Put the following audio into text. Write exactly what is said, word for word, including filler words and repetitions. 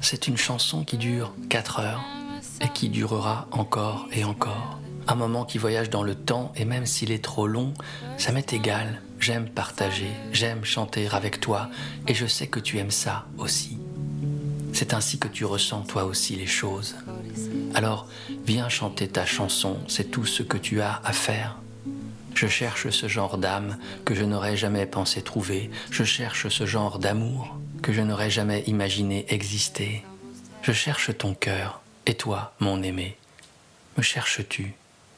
c'est une chanson qui dure quatre heures et qui durera encore et encore. Un moment qui voyage dans le temps et même s'il est trop long, ça m'est égal. J'aime partager, j'aime chanter avec toi et je sais que tu aimes ça aussi. C'est ainsi que tu ressens toi aussi les choses. Alors, viens chanter ta chanson, c'est tout ce que tu as à faire. Je cherche ce genre d'âme que je n'aurais jamais pensé trouver. Je cherche ce genre d'amour que je n'aurais jamais imaginé exister. Je cherche ton cœur, et toi, mon aimé, me cherches-tu ?